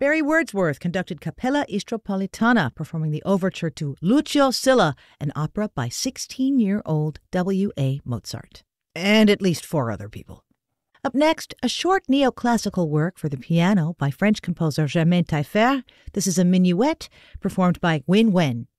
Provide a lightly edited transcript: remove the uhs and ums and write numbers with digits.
Barry Wordsworth conducted Capella Istropolitana, performing the overture to Lucio Silla, an opera by 16-year-old W.A. Mozart. And at least 4 other people. Up next, a short neoclassical work for the piano by French composer Germain Taillefer. This is a minuet performed by Nguyen Nguyen.